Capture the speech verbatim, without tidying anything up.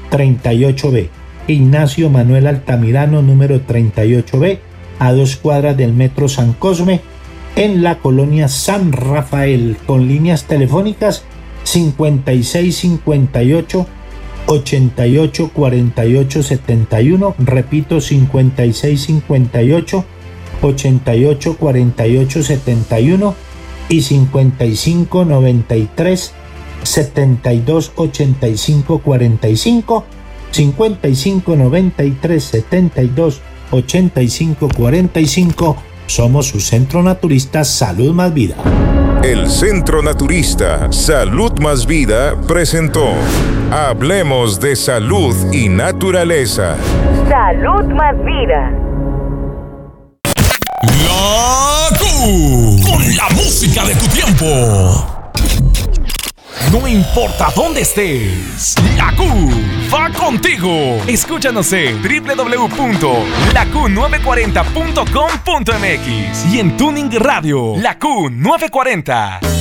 treinta y ocho B. Ignacio Manuel Altamirano, número treinta y ocho B, a dos cuadras del Metro San Cosme, en la colonia San Rafael, con líneas telefónicas cincuenta y seis cincuenta y ocho ochenta y ocho cuarenta y ocho setenta y uno, repito, cincuenta y seis cincuenta y ocho ochenta y ocho cuarenta y ocho setenta y uno y cincuenta y cinco noventa y tres setenta y dos ochenta y cinco cuarenta y cinco, cincuenta y cinco noventa y tres setenta y dos ochenta y cinco cuarenta y cinco. Somos su centro naturista Salud Más Vida. El Centro Naturista Salud Más Vida presentó Hablemos de Salud y Naturaleza. Salud Más Vida. La Q, con la música de tu tiempo. No importa dónde estés, la Q va contigo. Escúchanos en doble u doble u doble u punto la q nueve cuarenta punto com punto m x y en Tuning Radio, La Q nueve cuarenta.